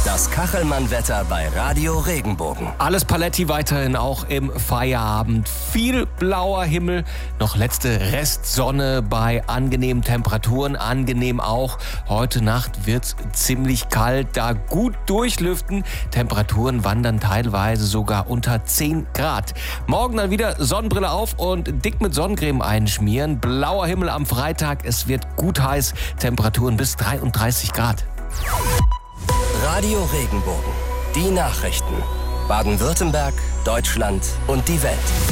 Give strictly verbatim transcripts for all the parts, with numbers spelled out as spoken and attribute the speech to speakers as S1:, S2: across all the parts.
S1: Das Kachelmann-Wetter bei Radio Regenbogen.
S2: Alles Paletti weiterhin auch im Feierabend. Viel blauer Himmel, noch letzte Restsonne bei angenehmen Temperaturen. Angenehm auch. Heute Nacht wird's ziemlich kalt, da gut durchlüften. Temperaturen wandern teilweise sogar unter zehn Grad. Morgen dann wieder Sonnenbrille auf und dick mit Sonnencreme einschmieren. Blauer Himmel am Freitag, es wird gut heiß. Temperaturen bis dreiunddreißig Grad.
S1: Radio Regenbogen. Die Nachrichten. Baden-Württemberg, Deutschland und die Welt.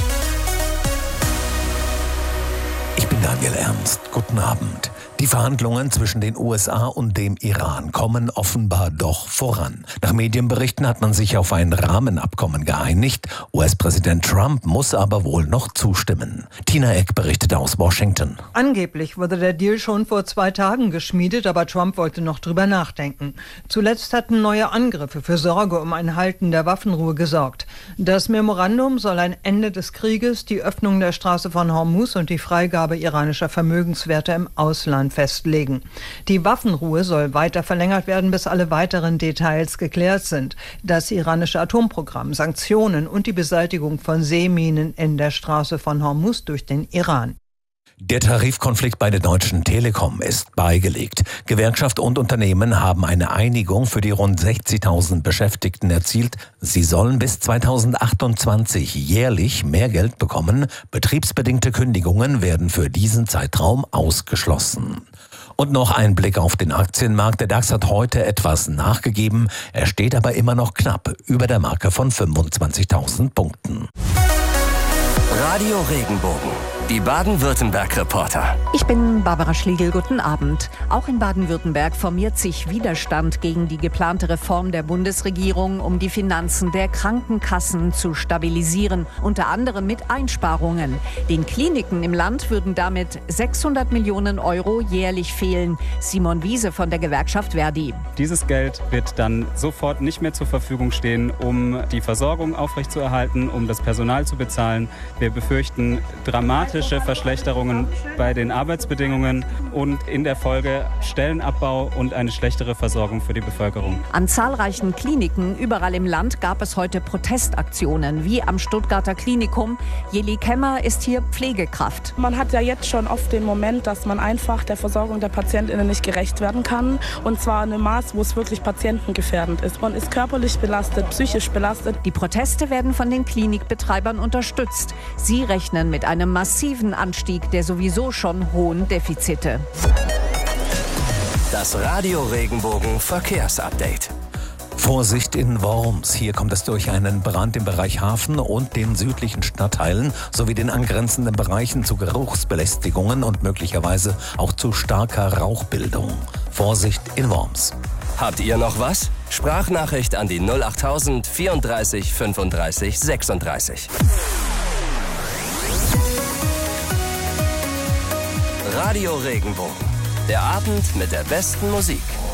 S3: Ich bin Daniel Ernst. Guten Abend. Die Verhandlungen zwischen den U S A und dem Iran kommen offenbar doch voran. Nach Medienberichten hat man sich auf ein Rahmenabkommen geeinigt. U S-Präsident Trump muss aber wohl noch zustimmen. Tina Eck berichtet aus Washington.
S4: Angeblich wurde der Deal schon vor zwei Tagen geschmiedet, aber Trump wollte noch drüber nachdenken. Zuletzt hatten neue Angriffe für Sorge um ein Halten der Waffenruhe gesorgt. Das Memorandum soll ein Ende des Krieges, die Öffnung der Straße von Hormuz und die Freigabe iranischer Vermögenswerte im Ausland festlegen. Die Waffenruhe soll weiter verlängert werden, bis alle weiteren Details geklärt sind. Das iranische Atomprogramm, Sanktionen und die Beseitigung von Seeminen in der Straße von Hormuz durch den Iran.
S3: Der Tarifkonflikt bei der Deutschen Telekom ist beigelegt. Gewerkschaft und Unternehmen haben eine Einigung für die rund sechzigtausend Beschäftigten erzielt. Sie sollen bis zweitausendachtundzwanzig jährlich mehr Geld bekommen. Betriebsbedingte Kündigungen werden für diesen Zeitraum ausgeschlossen. Und noch ein Blick auf den Aktienmarkt. Der DAX hat heute etwas nachgegeben. Er steht aber immer noch knapp über der Marke von fünfundzwanzigtausend Punkten.
S1: Radio Regenbogen. Die Baden-Württemberg-Reporter.
S5: Ich bin Barbara Schlegel, guten Abend. Auch in Baden-Württemberg formiert sich Widerstand gegen die geplante Reform der Bundesregierung, um die Finanzen der Krankenkassen zu stabilisieren, unter anderem mit Einsparungen. Den Kliniken im Land würden damit sechshundert Millionen Euro jährlich fehlen. Simon Wiese von der Gewerkschaft Verdi.
S6: Dieses Geld wird dann sofort nicht mehr zur Verfügung stehen, um die Versorgung aufrechtzuerhalten, um das Personal zu bezahlen. Wir befürchten dramatische Verschlechterungen bei den Arbeitsbedingungen und in der Folge Stellenabbau und eine schlechtere Versorgung für die Bevölkerung.
S5: An zahlreichen Kliniken überall im Land gab es heute Protestaktionen, wie am Stuttgarter Klinikum. Jeli Kemmer ist hier Pflegekraft.
S7: Man hat ja jetzt schon oft den Moment, dass man einfach der Versorgung der PatientInnen nicht gerecht werden kann. Und zwar in einem Maß, wo es wirklich patientengefährdend ist. Man ist körperlich belastet, psychisch belastet.
S5: Die Proteste werden von den Klinikbetreibern unterstützt. Sie rechnen mit einem massiven Anstieg der sowieso schon hohen Defizite.
S1: Das Radio Regenbogen Verkehrsupdate.
S3: Vorsicht in Worms. Hier kommt es durch einen Brand im Bereich Hafen und den südlichen Stadtteilen sowie den angrenzenden Bereichen zu Geruchsbelästigungen und möglicherweise auch zu starker Rauchbildung. Vorsicht in Worms.
S1: Habt ihr noch was? Sprachnachricht an die null achttausend vierunddreißig fünfunddreißig sechsunddreißig. Radio Regenbogen. Der Abend mit der besten Musik.